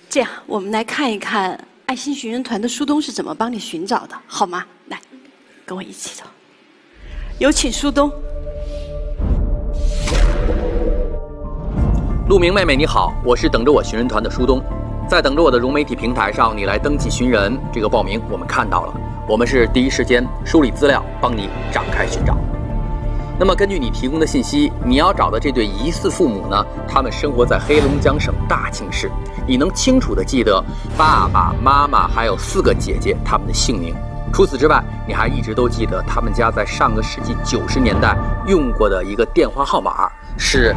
这样，我们来看一看爱心寻人团的书东是怎么帮你寻找的，好吗？来，跟我一起走。有请书东。 陆明妹妹你好，我是等着我寻人团的书东，在等着我的融媒体平台上，你来登记寻人这个报名我们看到了，我们是第一时间梳理资料，帮你展开寻找。那么根据你提供的信息，你要找的这对疑似父母呢，他们生活在黑龙江省大庆市，你能清楚地记得爸爸妈妈还有4个姐姐他们的姓名。除此之外，你还一直都记得他们家在上个世纪90年代用过的一个电话号码是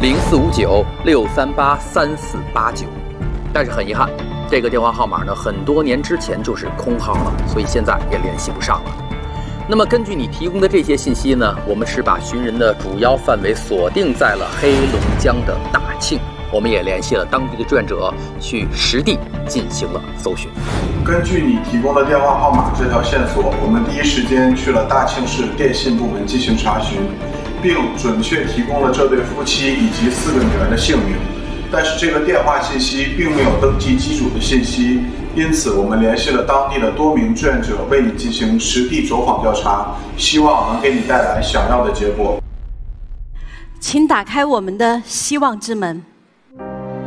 0459-638-3489。但是很遗憾，这个电话号码呢，很多年之前就是空号了，所以现在也联系不上了。那么根据你提供的这些信息呢，我们是把寻人的主要范围锁定在了黑龙江的大庆，我们也联系了当地的志愿者去实地进行了搜寻。 根据你提供的电话号码这条线索，我们第一时间去了大庆市电信部门进行查询，并准确提供了这对夫妻以及4个女儿的姓名。但是这个电话信息并没有登记机主的信息，因此我们联系了当地的多名志愿者为你进行实地走访调查，希望能给你带来想要的结果。 请打开我们的希望之门。